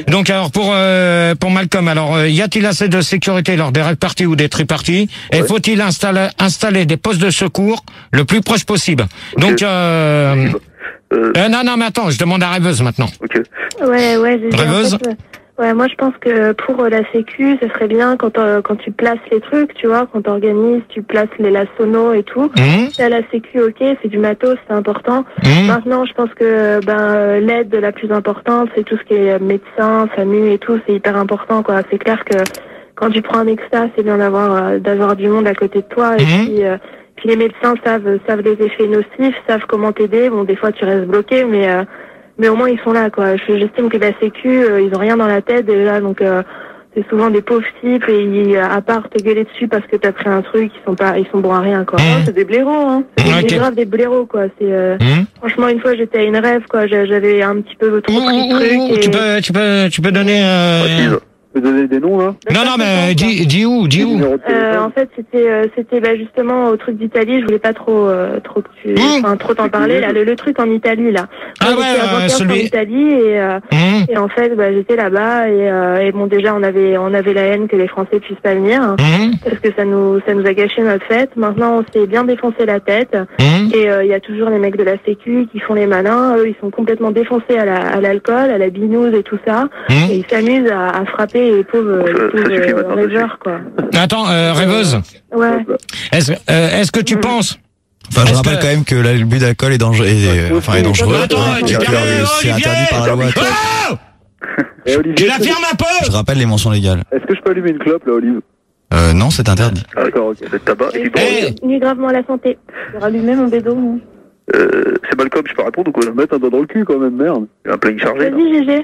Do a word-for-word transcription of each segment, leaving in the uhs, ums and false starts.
Donc alors pour euh, pour Malcolm, alors euh, y a-t-il assez de sécurité lors des rave-parties ou des tri-parties? Et Ouais. faut-il installer installer des postes de secours le plus proche possible? Ok. Donc euh, Euh, euh, non non mais attends, je demande à Rêveuse maintenant. ok. Ouais, ouais, j'ai dit, en Rêveuse fait, euh, ouais, moi je pense que pour euh, la sécu, ça serait bien quand euh, quand tu places les trucs, tu vois, quand t'organises, tu places les la sono et tout. Mmh, Là, la sécu, ok, c'est du matos, c'est important. mmh. Maintenant, je pense que ben euh, l'aide la plus importante, c'est tout ce qui est médecin, SAMU et tout, c'est hyper important, quoi. C'est clair que quand tu prends un extra, c'est bien d'avoir euh, d'avoir du monde à côté de toi et Mhm. puis. Euh, Puis les médecins savent savent les effets nocifs, savent comment t'aider. Bon, des fois tu restes bloqué, mais euh, mais au moins ils sont là, quoi. Je- J'estime que la Sécu, euh, ils ont rien dans la tête déjà, donc euh, c'est souvent des pauvres types et ils, à part te gueuler dessus parce que t'as pris un truc, ils sont pas, ils sont bons à rien, quoi. Mhm. C'est des blaireaux, hein. C'est Ok. des graves des blaireaux, quoi. C'est euh, Mmh. franchement une fois j'étais à une rêve, quoi. J'a- J'avais un petit peu trop pris Ouh, le truc. ouh, Et... Tu peux tu peux tu peux donner euh... Précise. Tu peux donner des noms, là? Non non mais dis dis où dis Des où numéros de Euh, téléphone? en fait, c'était euh, c'était bah, justement au truc d'Italie. Je voulais pas trop euh, trop que tu, Mmh. enfin trop t'en parler là. Le, le truc en Italie là. Ah Moi, ouais, j'étais euh, avant-hier celui- en Italie et euh, Mmh, et en fait bah, j'étais là-bas et, euh, et bon déjà on avait on avait la haine que les Français puissent pas venir mmh, parce que ça nous ça nous a gâché notre fête. Maintenant on s'est bien défoncé la tête mmh. et il y a toujours les mecs de la Sécu qui font les malins. Eux ils sont complètement défoncés à la à l'alcool, à la binouse et tout ça. Mmh. Et ils s'amusent à, à frapper les pauvres, Ça- les ça pauvres suffit euh, maintenant, ça rêveurs quoi. Attends, euh, Rêveuse, Ouais. est-ce euh, est-ce que tu penses Enfin, je Est-ce rappelle que- quand même que l'abus d'alcool est dangereux, est, enfin, est dangereux. Attends, hein, tu et que, permets, euh, c'est Olivier interdit par la loi. Oh Eh, Olivier, Tu la est-ce que- fermes un Je peu rappelle les mentions légales. Est-ce que je peux allumer une clope, là, Olive? Euh, non, c'est interdit. Ah, D'accord, ok. Le tabac et du Eh, Nuit gravement à la santé. J'ai rallumé mon bédo. moi. Euh, c'est Malcolm, je peux répondre ou quoi? là Mettre un doigt dans le cul, quand même, merde. Il y a un planning chargé, là. Vas-y, G G.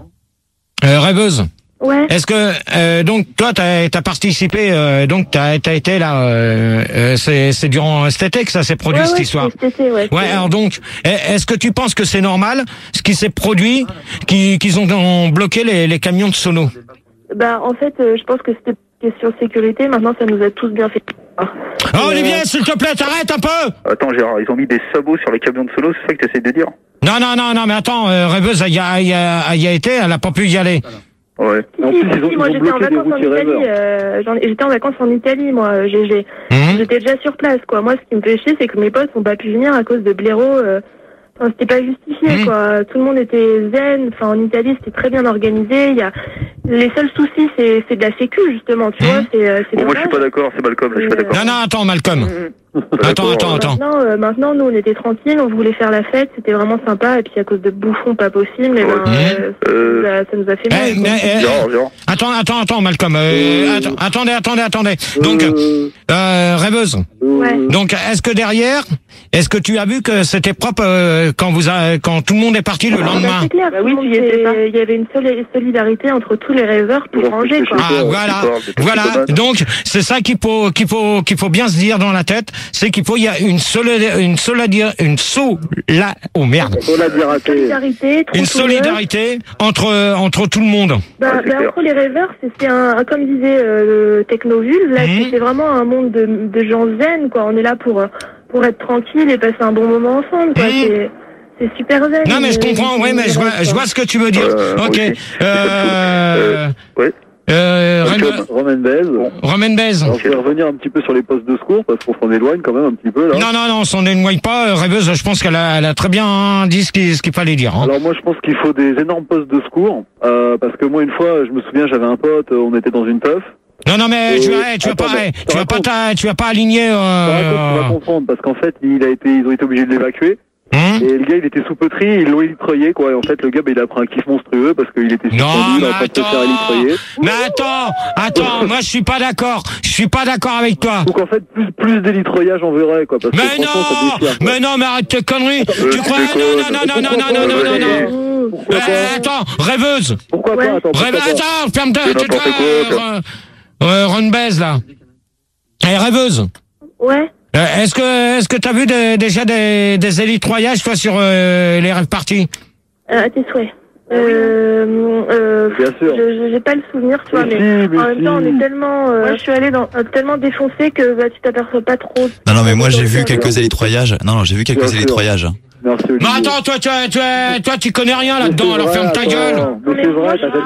euh, Rêveuse, Ouais. est-ce que euh, donc toi t'as as participé, euh, donc t'as as été là, euh, euh, c'est c'est durant cet été que ça s'est produit ouais, cette ouais, histoire. c'est cet été, ouais. Ouais, c'est- alors donc, est- est-ce que tu penses que c'est normal ce qui s'est produit, qui- qu'ils ont, ont bloqué les, les camions de sono? Bah, en fait, euh, je pense que c'était une question de sécurité. Maintenant, ça nous a tous bien fait. Oh, Olivier, s'il te plaît, t'arrêtes un peu. Attends, Gérard, ils ont mis des sabots sur les camions de solo, c'est ça que tu essaies de dire? Non, non, non, non, mais attends, euh, Rêveuse, elle y a, elle y a, elle y a été, elle a pas pu y aller. Ouais. En Si, plus, si, ils ont, si, ils moi ont j'étais en bloqué des vacances en routiers Italie. rêveurs. Euh, j'en ai- j'étais en vacances en Italie, moi, G G. Hum, J'étais déjà sur place, quoi. Moi, ce qui me fait chier, c'est que mes potes n'ont pas pu venir à cause de blaireaux. Euh... Enfin, c'était pas justifié, Mmh. quoi. Tout le monde était zen. Enfin, en Italie, c'était très bien organisé. Il y a les seuls soucis, c'est c'est de la sécu, justement. Tu Mmh. vois, c'est euh, c'est Bon, moi, je suis dommage. pas d'accord, c'est Malcolm, là, je suis pas d'accord. Non, non, attends, Malcolm. Mmh. Attends, attends, attends. Maintenant, euh, maintenant, nous, on était tranquilles, on voulait faire la fête, c'était vraiment sympa. Et puis, à cause de bouffons pas possible, eh ben, Ouais. euh, ça, Euh. nous a, ça nous a fait Eh, mal. quoi. mais, eh, Gérard, Gérard. attends, attends, attends, Malcolm. Euh, Euh. attends, attendez, attendez, attendez. Donc, Euh, euh, Rêveuse. Ouais. Donc, est-ce que derrière, est-ce que tu as vu que c'était propre euh, quand vous a, quand tout le monde est parti le Bah, lendemain? c'est clair, Bah tout oui, le monde tu y étais s'est- pas. il y avait une soli- solidarité entre tous les rêveurs pour Genre, ranger, quoi. Ah, voilà, Tu parles de voilà. toxicomane. Donc, c'est ça qu'il faut, qu'il faut, qu'il faut bien se dire dans la tête, c'est qu'il faut, il y a une solide, une solide, une sola, oh merde, faut la dire à tes- Solidarité, trop une tout le monde. solidarité entre, entre tout le monde. Bah, Ouais, c'est bah, clair. entre les rêveurs, c'est c'est un, un- comme disait euh, le Technovulve, là, Mhm. c'est- c'est vraiment un monde de, de gens zen, quoi. On est là pour, euh, pour être tranquille et passer un bon moment ensemble, quoi. Mhm. C'est, c'est super zen. Non, mais je euh, comprends, oui, mais je vois, je vois ce que tu veux dire. Euh, moi Ok, aussi. euh, Ouais. euh, Malcolm. Ren- Romain Baise. Romain Baise. Alors, je vais revenir un petit peu sur les postes de secours, parce qu'on s'en éloigne quand même un petit peu, là. Non, non, non, on s'en éloigne pas. Rêveuse, je pense qu'elle a, elle a très bien dit ce qu'il, ce qu'il fallait dire. Hein. Alors moi je pense qu'il faut des énormes postes de secours, euh, parce que moi une fois, je me souviens, j'avais un pote, euh, on était dans une teuf. Non, non, mais Euh, tu vas, tu vas attends, pas, mais eh, je te tu vas pas, raconte. ta- tu vas pas aligner. Je te raconte, tu vas Euh, comprendre, parce qu'en fait, il a été, ils ont été obligés de l'évacuer, hein et le gars il était sous poterie, ils l'ont élitroyé, quoi, et en fait le gars bah, il a pris un kiff monstrueux, parce qu'il était Non, suspendu, il est en mais train de se faire attends. élitroyer. Mais attends, attends, moi je suis pas d'accord. Je suis pas d'accord avec toi. Donc en fait, plus, plus d'élitroyage on verrait, quoi, parce que Mais franchement ça non, déchire, quoi. mais non, mais arrête tes conneries. Euh, Tu tu crois déconnes. Non, non, non, non, non, non, non, non, non, non. Pourquoi Euh, pas attends, rêveuse. Pourquoi Ouais. pas Attends, pourquoi Rêve, pas attends, ferme ta, C'est tais-toi, n'importe quoi, euh, euh, Ron Baise, là. Eh, rêveuse. Ouais. Euh, est-ce que, est-ce que t'as vu des- déjà des, des élitroyages, toi, sur euh, les rêves parties? Euh, à tes souhaits. Euh, euh, Bien sûr. je- je- j'ai pas le souvenir, tu vois, Mais mais, si, mais en même temps, on si. est tellement, euh, moi, je suis allée dans, euh, tellement défoncée que bah, tu t'aperçois pas trop. Non, non, mais moi j'ai vu quelques élitroyages. Non, non, j'ai vu Bien quelques sûr. élitroyages. Merci Mais Olivier. attends, toi, tu, tu, toi, tu connais rien Mais là-dedans, c'est alors vrai, ferme ta attends, gueule. Mais c'est vrai, t'as